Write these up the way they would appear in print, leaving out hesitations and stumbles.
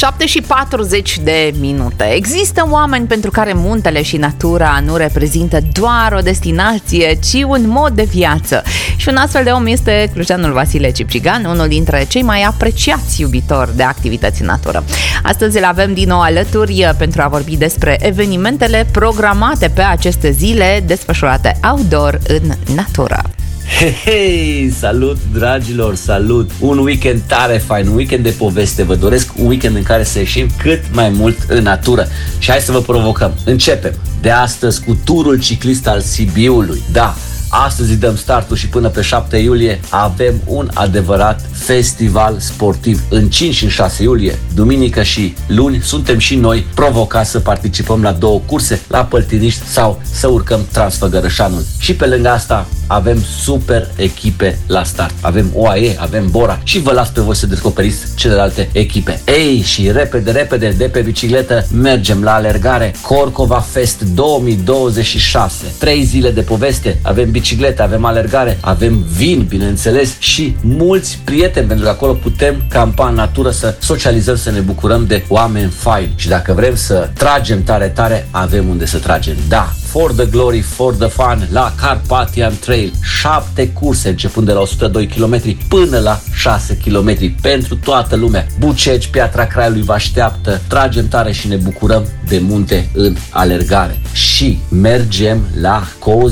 7:40. Există oameni pentru care muntele și natura nu reprezintă doar o destinație, ci un mod de viață. Și un astfel de om este clujanul Vasile Cipcigan, unul dintre cei mai apreciați iubitori de activități în natură. Astăzi îl avem din nou alături pentru a vorbi despre evenimentele programate pe aceste zile desfășurate outdoor în natură. Hei, salut dragilor, salut! Un weekend tare fain, un weekend de poveste. Vă doresc un weekend în care să ieșim cât mai mult în natură. Și hai să vă provocăm. Începem de astăzi cu turul ciclist al Sibiului. Da, astăzi îi dăm startul și până pe 7 iulie avem un adevărat festival sportiv. În 5 și în 6 iulie, duminică și luni, suntem și noi provocați să participăm la 2 curse, la Păltiniști sau să urcăm Transfăgărășanul. Și pe lângă asta avem super echipe la start. Avem OAE, avem Bora și vă las pe voi să descoperiți celelalte echipe. Ei, și repede de pe bicicletă mergem la alergare. Corcova Fest 2026. 3 zile de poveste. Avem biciclete, avem alergare, avem vin, bineînțeles, și mulți prieteni, pentru că acolo putem campa în natură, să socializăm, să ne bucurăm de oameni faini. Și dacă vrem să tragem tare, avem unde să tragem. Da, for the glory, for the fun, la Carpathian Trail. 7 curse, începând de la 102 km până la 6 km pentru toată lumea. Bucegi, Piatra Craiului vă așteaptă. Tragem tare și ne bucurăm de munte în alergare. Și mergem la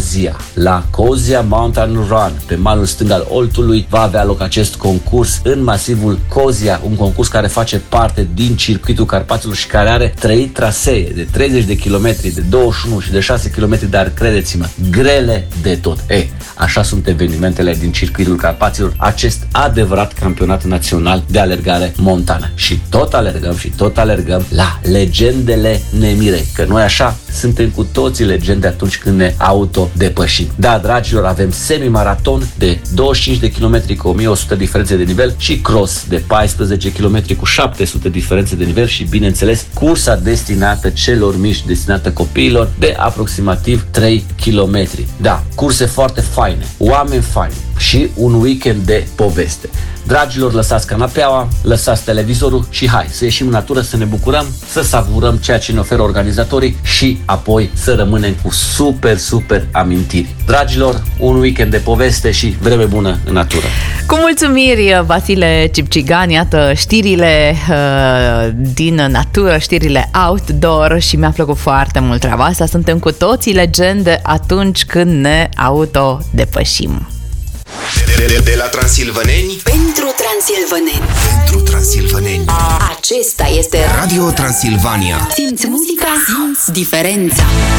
Cozia Mountain Run. Pe malul stâng al Oltului va avea loc acest concurs în masivul Cozia, un concurs care face parte din circuitul Carpaților și care are 3 trasee de 30 de km, de 21 și de 6 km, dar credeți-mă, grele de tot. Așa sunt evenimentele din circuitul Carpaților, acest adevărat campionat național de alergare montană. Și tot alergăm la legendele Nemirei, că noi așa suntem cu toții legende atunci când ne autodepășim. Da, dragilor, avem semi-maraton de 25 de km cu 1100 diferențe de nivel și cross de 14 km cu 700 diferențe de nivel și, bineînțeles, cursa destinată celor mici, destinată copiilor, de aproximativ 3 km. Da, curse foarte faine, oameni faini și un weekend de poveste. Dragilor, lăsați canapeaua, lăsați televizorul și hai să ieșim în natură, să ne bucurăm, să savurăm ceea ce ne oferă organizatorii și apoi să rămânem cu super amintiri. Dragilor, un weekend de poveste și vreme bună în natură. Cu mulțumiri, Vasile Cipcigan, iată știrile din natură, știrile outdoor, și mi-a plăcut foarte mult treaba asta. Suntem cu toții legende atunci când ne autodepășim. De la transilvaneni pentru transilvaneni. Pentru transilvaneni. Acesta este Radio Transilvania. Simți muzica, simți diferența.